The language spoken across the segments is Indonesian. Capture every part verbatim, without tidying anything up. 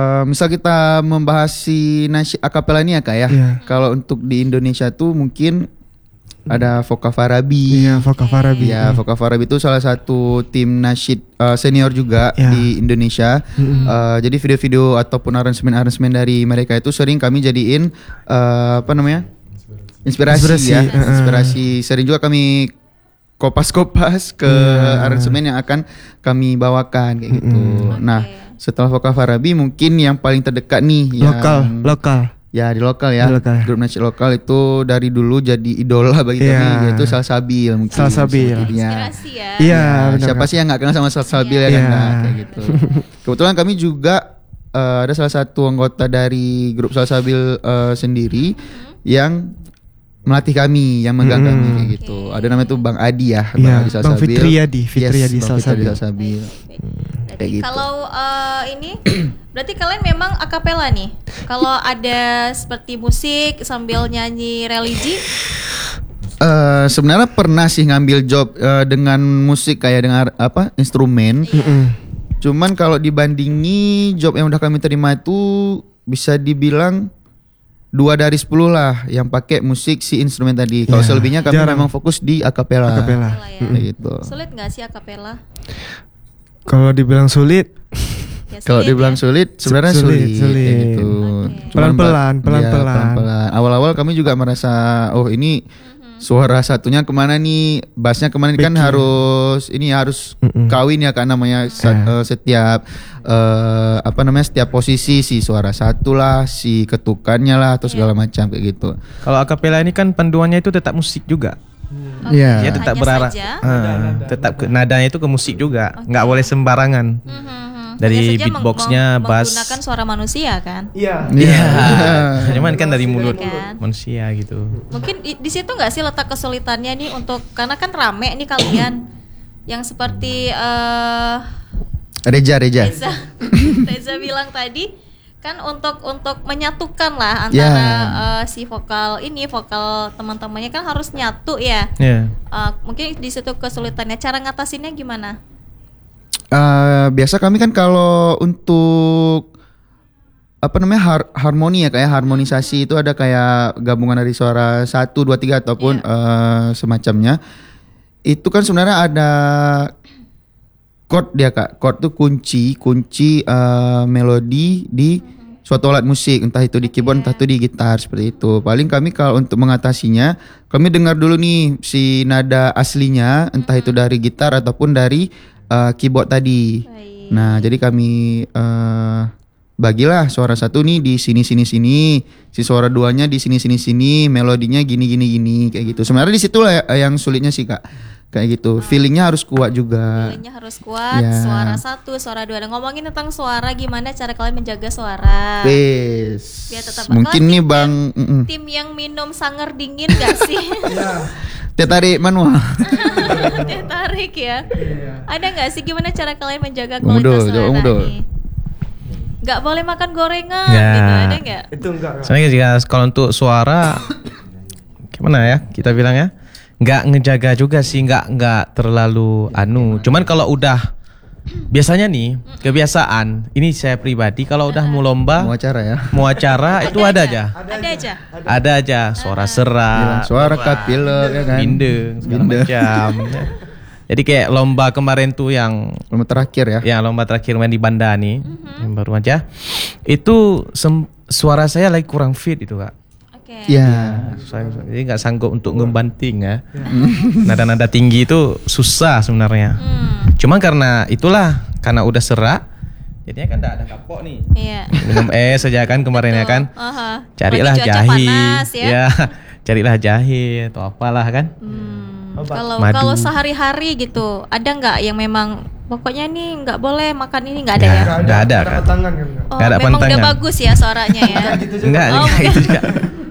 Uh, misal kita membahas si nasyid akapela ini ya kak ya. Yeah. Kalau untuk di Indonesia tuh mungkin ada Foka Farabi. Iya, Foka Farabi. Ya, Foka Farabi itu salah satu tim nasyid uh, senior juga yeah. di Indonesia. Mm-hmm. Uh, jadi video-video ataupun aransemen-aransemen dari mereka itu sering kami jadiin uh, apa namanya? Inspirasi, Inspirasi ya. Uh. Inspirasi. Sering juga kami kopas-kopas ke yeah. aransemen yang akan kami bawakan kayak gitu. Mm-hmm. Nah, setelah Foka Farabi mungkin yang paling terdekat nih lokal, yang lokal. Ya di lokal ya, di lokal. Grup nasyid lokal itu dari dulu jadi idola bagi yeah. kami, yaitu Salsabil mungkin. Salsabil. Inspirasi ya. Iya. Ya, siapa sih yang nggak kenal sama Salsabil yeah. ya kan? Nah, kayak gitu. Kebetulan kami juga uh, ada salah satu anggota dari grup Salsabil uh, sendiri mm-hmm. yang melatih kami, yang megang mm-hmm. kami kayak gitu. Okay. Ada namanya tuh Bang Adi ya, Bang yeah. Adi Salsabil. Bang Fitriyadi, Fitriyadi yes, Salsabil. Salsabil. Jadi gitu. Kalau uh, ini berarti kalian memang akapela nih. Kalau ada seperti musik sambil nyanyi religi? Uh, sebenarnya pernah sih ngambil job uh, dengan musik kayak dengan apa instrumen. Iya. Mm-hmm. Cuman kalau dibandingi job yang udah kami terima itu bisa dibilang dua dari sepuluh lah yang pakai musik si instrumen tadi. Kalau yeah. selebihnya kami Jarang. memang fokus di akapela. Akapela. Ya. Kayak gitu. Sulit nggak sih akapela? Kalau dibilang sulit, ya, kalau dibilang ya? sulit, sebenarnya sulit, sulit, sulit. Kayak gitu. Okay. Pelan-pelan, Ya, pelan-pelan. pelan-pelan. Awal-awal kami juga merasa, oh ini mm-hmm. suara satunya kemana nih, bassnya kemana nih kan harus, ini harus mm-hmm. kawin ya kan namanya mm-hmm. uh, setiap uh, apa namanya setiap posisi si suara satu lah, si ketukannya lah, atau segala yeah. macam kayak gitu. Kalau akapela ini kan panduannya itu tetap musik juga. Okay. Yeah. Dia tetap berarah, uh, tetap ke, nadanya itu ke musik juga, okay. nggak boleh sembarangan. Mm-hmm. Dari beatboxnya, meng- bass. Menggunakan suara manusia kan? Iya. Iya. Cuman kan dari mulut kan? manusia gitu. Mungkin di, di situ nggak sih letak kesulitannya nih untuk karena kan rame nih kalian yang seperti uh, Reza Reza. Reza, Reza bilang tadi. Kan untuk untuk menyatukan lah antara yeah. uh, si vokal ini vokal teman-temannya kan harus nyatu ya. Yeah. Uh, mungkin di situ kesulitannya. Cara ngatasinnya gimana? Uh, biasa kami kan kalau untuk apa namanya har- harmoni ya kayak harmonisasi itu ada kayak gabungan dari suara satu dua tiga ataupun yeah. uh, semacamnya. Itu kan sebenarnya ada chord dia kak, chord tuh kunci, kunci uh, melodi di suatu alat musik, entah itu di keyboard, entah itu di gitar seperti itu. Paling kami kalau untuk mengatasinya, kami dengar dulu nih si nada aslinya, entah itu dari gitar ataupun dari uh, keyboard tadi. Baik. Nah jadi kami uh, bagilah suara satu nih di sini sini sini, si suara duanya di sini sini sini, melodinya gini gini gini kayak gitu. Sebenarnya di situlah yang sulitnya sih kak. Kayak gitu, feelingnya harus kuat juga. Feelingnya harus kuat, ya. Suara satu, suara dua. Dan ngomongin tentang suara, gimana cara kalian menjaga suara? Yes. Biar tetap mungkin nih bang tim, tim yang minum sangar dingin gak sih? Teh tarik manual. Teh tarik ya. Ada gak sih gimana cara kalian menjaga Umudul, kualitas suara umudul. nih? Gak boleh makan gorengan ya. gitu, ada gak? Itu enggak. Soalnya jika kalau untuk suara, gimana ya kita bilang ya? Nggak ngejaga juga sih, nggak nggak terlalu anu. Cuman kalau udah biasanya nih kebiasaan, ini saya pribadi kalau udah mau lomba, mau acara ya, mau acara itu ada aja, ada aja, ada aja suara serak, suara kapile ya kan, bindeng, segala macam. Jadi kayak lomba kemarin tuh yang lomba terakhir ya, ya lomba terakhir main di Banda nih, yang baru aja, itu sem- suara saya lagi kurang fit itu kak. Ya, saya jadi nggak sanggup untuk ngebanting ya. Nada-nada tinggi itu susah sebenarnya. Hmm. Cuma karena itulah, karena udah serak, jadinya kan nggak ada kapok nih. Iya. Minum es saja kan kemarin ya kan. Uh-huh. Carilah jahe, panas, ya. ya, carilah jahe atau apalah kan. Hmm. Kalau Madu. kalau sehari-hari gitu, ada nggak yang memang pokoknya nih nggak boleh makan ini, nggak ada ya, ya? Nggak ada kan. Oh, Gak ada memang pantangan. udah bagus ya suaranya ya. Enggak, oh, enggak gitu juga.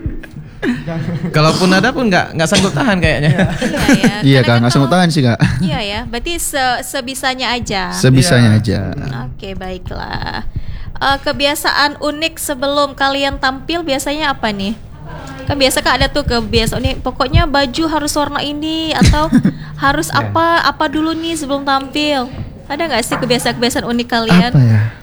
Kalaupun ada pun nggak nggak sanggup tahan kayaknya. Iya ya. Iya kak, nggak sanggup tahan sih kak. Iya ya, berarti se- sebisanya aja. Sebisanya aja. Oke baiklah. Uh, kebiasaan unik sebelum kalian tampil biasanya apa nih? Kan biasa kak ada tuh kebiasaan nih. Pokoknya baju harus warna ini atau harus apa apa dulu nih sebelum tampil. Ada nggak sih kebiasaan-kebiasaan unik kalian? Apa ya?